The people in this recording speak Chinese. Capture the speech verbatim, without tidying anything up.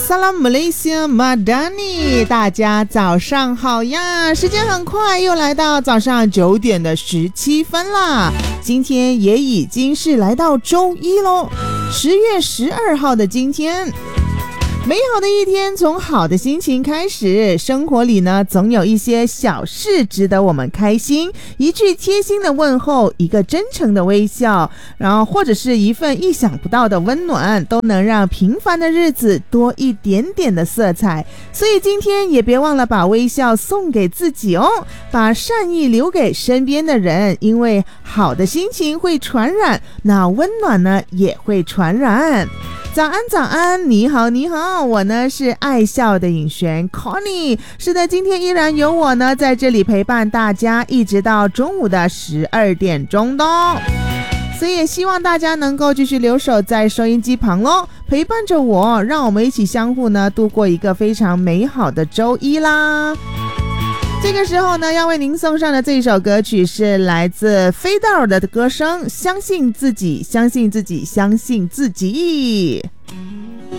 Salam Malaysia Madani， 大家早上好呀！时间很快又来到早上九点的十七分啦，今天也已经是来到周一咯，十月十二号的今天。美好的一天从好的心情开始，生活里呢总有一些小事值得我们开心，一句贴心的问候，一个真诚的微笑，然后或者是一份意想不到的温暖，都能让平凡的日子多一点点的色彩。所以今天也别忘了把微笑送给自己哦，把善意留给身边的人，因为好的心情会传染，那温暖呢也会传染。早安早安，你好你好，我呢是爱笑的尹璇 Connie。 是的，今天依然有我呢在这里陪伴大家一直到中午的十二点钟的哦，所以也希望大家能够继续留守在收音机旁咯，陪伴着我，让我们一起相互呢度过一个非常美好的周一啦。这个时候呢，要为您送上的这一首歌曲是来自飞道尔的歌声，相信自己，相信自己，相信自己。